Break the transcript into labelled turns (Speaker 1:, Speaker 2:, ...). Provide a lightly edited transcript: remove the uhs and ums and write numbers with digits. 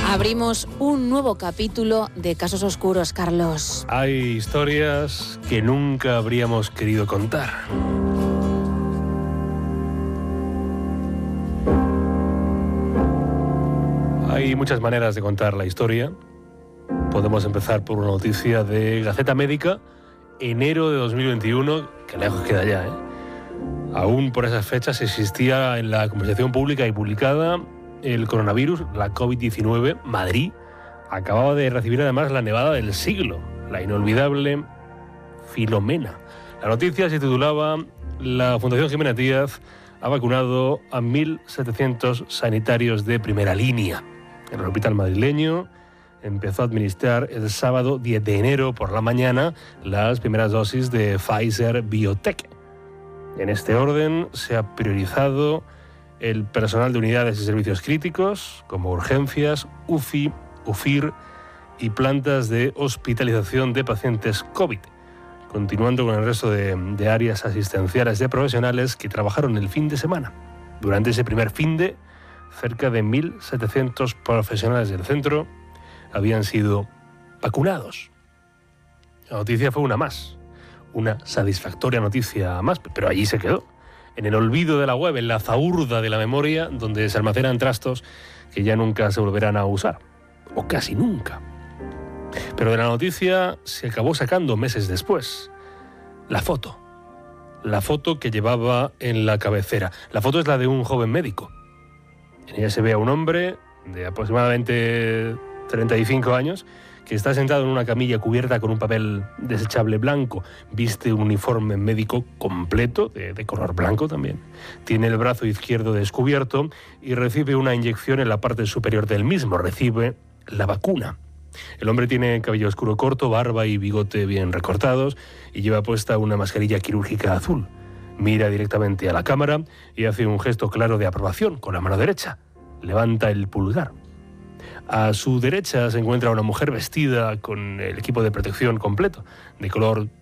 Speaker 1: Abrimos un nuevo capítulo de Casos Oscuros, Carlos.
Speaker 2: Hay historias que nunca habríamos querido contar. Hay muchas maneras de contar la historia. Podemos empezar por una noticia de Gaceta Médica, enero de 2021, que lejos queda ya, ¿eh? Aún por esas fechas existía en la conversación pública y publicada el coronavirus, la COVID-19. Madrid acababa de recibir además la nevada del siglo, la inolvidable Filomena. La noticia se titulaba: la Fundación Jiménez Díaz ha vacunado a 1.700 sanitarios de primera línea. En el hospital madrileño empezó a administrar el sábado 10 de enero por la mañana las primeras dosis de Pfizer BioNTech. En este orden se ha priorizado el personal de unidades y servicios críticos, como urgencias, UFI, UFIR y plantas de hospitalización de pacientes COVID, continuando con el resto de áreas asistenciales de profesionales que trabajaron el fin de semana. Durante ese primer finde, cerca de 1.700 profesionales del centro habían sido vacunados. La noticia fue una más, una satisfactoria noticia más, pero allí se quedó, en el olvido de la web, en la zahurda de la memoria, donde se almacenan trastos que ya nunca se volverán a usar, o casi nunca. Pero de la noticia se acabó sacando meses después la foto que llevaba en la cabecera. La foto es la de un joven médico. En ella se ve a un hombre de aproximadamente 35 años que está sentado en una camilla cubierta con un papel desechable blanco. Viste un uniforme médico completo, de color blanco también. Tiene el brazo izquierdo descubierto y recibe una inyección en la parte superior del mismo. Recibe la vacuna. El hombre tiene cabello oscuro corto, barba y bigote bien recortados y lleva puesta una mascarilla quirúrgica azul. Mira directamente a la cámara y hace un gesto claro de aprobación con la mano derecha. Levanta el pulgar. A su derecha se encuentra una mujer vestida con el equipo de protección completo, de color